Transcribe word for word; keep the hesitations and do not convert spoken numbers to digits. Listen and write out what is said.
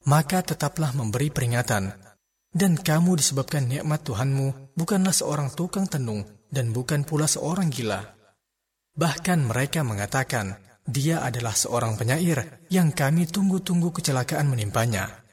maka tetaplah memberi peringatan. Dan kamu disebabkan nikmat Tuhanmu bukanlah seorang tukang tenung dan bukan pula seorang gila. Bahkan mereka mengatakan, dia adalah seorang penyair yang kami tunggu-tunggu kecelakaan menimpanya.